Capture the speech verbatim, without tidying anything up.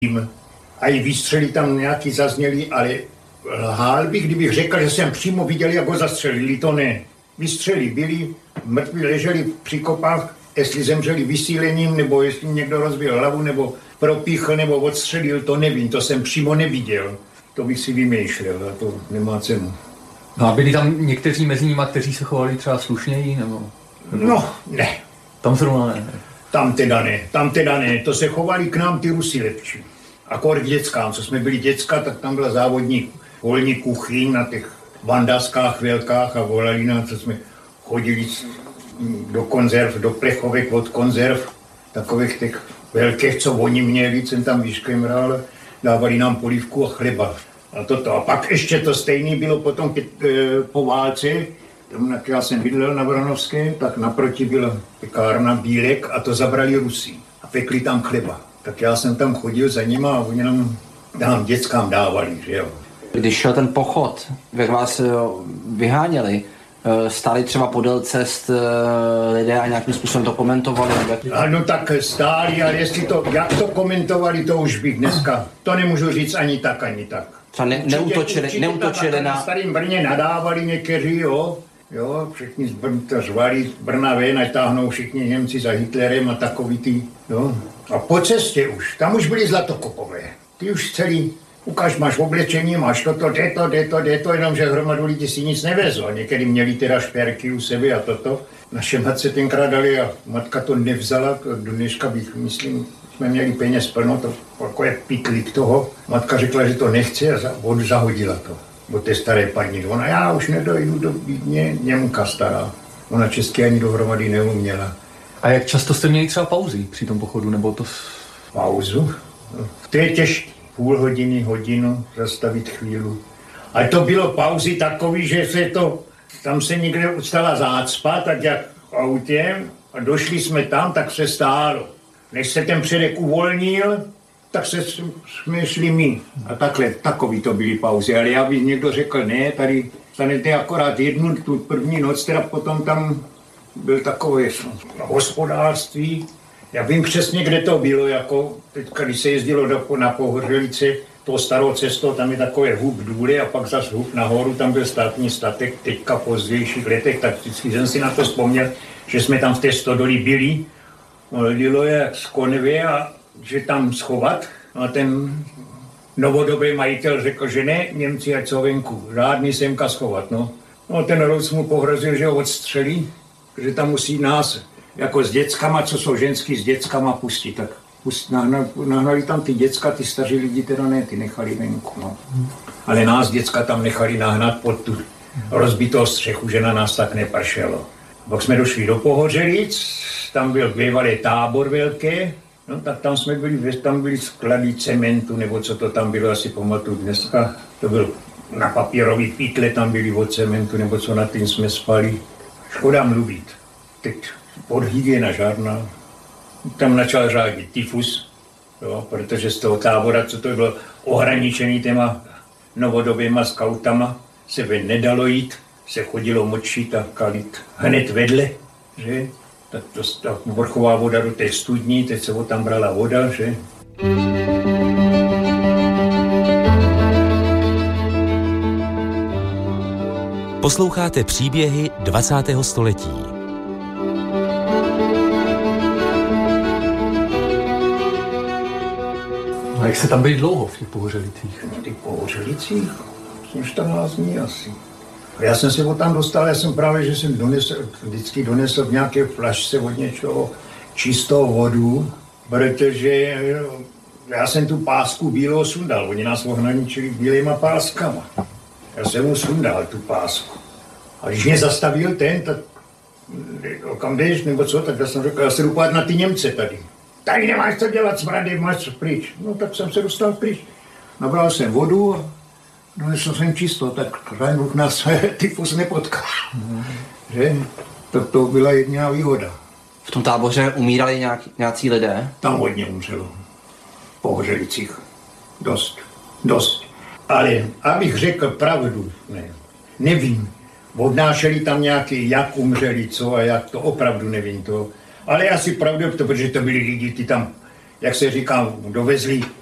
A i výstřely tam nějaký zazněly, ale lhal bych, kdybych řekl, že jsem přímo viděl, jak ho zastřelili, to ne. Výstřely byli, mrtví leželi při kopách, jestli zemřeli vysílením, nebo jestli někdo rozbil hlavu, nebo propíchl, nebo odstřelil, to nevím, to jsem přímo neviděl. To bych si vymýšlel a to nemá cenu. No a byli tam někteří mezi nimi, kteří se chovali třeba slušněji, nebo? nebo... No, ne. Tam zrovna ne. Tam teda ne, tam teda ne, to se chovali k nám ty Rusy lepší. Akor k dětskám, co jsme byli děcka, tak tam byla závodní volní kuchyň na těch vandaskách velkách a volali nám, co jsme chodili do konzerv, do plechovek od konzerv, takových těch velkých, co oni měli, jsem tam vyškemral, dávali nám polívku a chleba. A toto. A pak ještě to stejné bylo potom po válce, tam, jak já jsem bydlel na Vranovské, tak naproti byla pekárna Bílek a to zabrali Rusy a pekli tam chleba. Tak já jsem tam chodil za nima a oni nám, nám dětskám dávali, že jo. Když šel ten pochod, jak vás vyháněli, stáli třeba podél cest lidé a nějakým způsobem to komentovali? Ano, tak stáli, ale jestli to, jak to komentovali, to už bych dneska, to nemůžu říct ani tak, ani tak. Třeba ne, určitě, neutočili, určitě neutočili tak, na... Na starým Brně nadávali někteří, jo. Jo, všichni z Brna to řvali, z Brna ven, ať táhnou všichni Němci za Hitlerem a takový ty, jo. A po cestě už, tam už byli zlatokopové. Ty už celý, ukáž, máš oblečení, máš toto, jde to, jde to, jde to, jenomže hromadu lidí si nic nevezlo. Někdy měli teda šperky u sebe a toto. Naše matce tenkrát dali a matka to nevzala, do dneška bych, myslím, jsme měli peněz plno, to jako je pitlik toho. Matka řekla, že to nechce a zahodila to. Od té staré paní. Ona, já už nedojdu do Vídně, Němka stará. Ona česky ani dohromady neuměla. A jak často jste měli třeba pauzy při tom pochodu, nebo to... Pauzu? No, to je těžké. Půl hodiny, hodinu, zastavit chvíli. A to bylo pauzy takový, že se to, tam se někde stala zácpa, tak jak v autě, a došli jsme tam, tak se stálo. Než se ten předek uvolnil, tak se jsme šli my. A takhle, takový to byly pauzy. Ale já bych někdo řekl, ne, tady stanete akorát jednu, tu první noc, teda potom tam byl takové hospodářství. Já vím přesně, kde to bylo, jako teďka, když se jezdilo do, na Pohořelice, tou starou cestou, tam je takové hub důle a pak zase hub nahoru, tam byl státní statek, teďka v pozdějších letech, tak vždycky jsem si na to vzpomněl, že jsme tam v té stodoli byli, lilo je z konevě a že tam schovat. A ten novodobý majitel řekl, že ne, Němci ať jsou venku, žádný semka schovat, no. No ten Rous mu pohrozil, že ho odstřelí, že tam musí nás jako s dětskama, co jsou ženský, s dětskama pustit, tak pust, nahnali, nahnali tam ty děcka, ty staří lidi teda ne, ty nechali venku, no. Ale nás děcka tam nechali nahnat pod tu rozbitou střechu, že na nás tak nepršelo. Pak jsme došli do Pohořelic, tam byl bývalý tábor velký, no tak tam jsme byli, tam byly sklady cementu, nebo co to tam bylo, asi pamatuju dneska, to byl na papírový pytle, tam byli od cementu, nebo co na tím jsme spali. Škoda mluvit. Teď podhygiena žádná. Tam začal řádit tyfus, jo, protože z toho tábora, co to bylo ohraničený těma novodobýma skautama, se ven nedalo jít, se chodilo močit a kalit hned vedle, že? Tak to, ta vrchová voda do té studní, teď se tam brala voda, že? Posloucháte příběhy dvacátého století. A jak se tam byli dlouho v těch Pohořelicích? V těch Pohořelicích? čtrnáct dní asi. A já jsem se od tam dostal, já jsem právě, že jsem donesl, vždycky donesl v nějaké flašce od něčeho čistou vodu, protože já jsem tu pásku bílou sundal, oni nás ohraničili bílýma páskama. Já jsem mu sundal tu pásku. A když mě zastavil ten, tak kam jdeš, nebo co, tak já jsem řekl, já se jdu pát na ty Němce tady. Tady nemáš co dělat, smrady, máš pryč. No tak jsem se dostal pryč. Nabral jsem vodu a donesl jsem čisto, tak Rajnuk nás tyfus nepotkal. Mm. Že? Tak to byla jediná výhoda. V tom táboře umírali nějak, nějací lidé? Tam hodně umřelo. V Pohořelicích. Dost. Dost. Ale abych řekl pravdu, ne, nevím. Odnášeli tam nějaký, jak umřeli, co a jak, to opravdu nevím to. Ale asi pravdu, protože to byli lidi, ty tam, jak se říká, dovezli